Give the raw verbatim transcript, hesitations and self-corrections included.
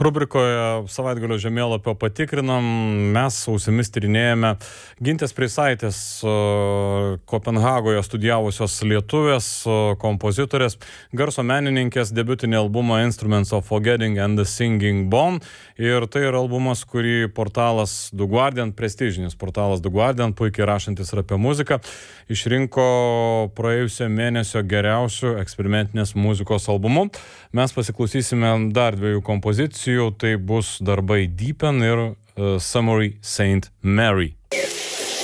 Rubrikoje savaitgalio žemėlapio patikrinam, mes ausimis tyrinėjame Gintės Preisaitės Kopenhagoje studijavusios lietuvės kompozitorės, garso menininkės debiutinį albumą Instruments of Forgetting and the Singing Bone. Ir tai yra albumas, kurį portalas The Guardian, prestižinis portalas The Guardian, puikiai rašantis ir apie muziką, išrinko praėjusio mėnesio geriausių eksperimentinės muzikos albumu. Mes pasiklausysime dar dviejų kompozicijų, tai bus darbai Deepen ir uh, Summary Saint Mary.